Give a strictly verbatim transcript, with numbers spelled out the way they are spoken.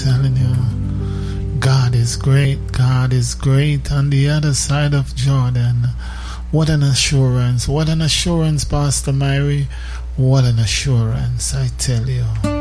telling you, God is great. God is great on the other side of Jordan. What an assurance. What an assurance, Pastor Mary. What an assurance, I tell you.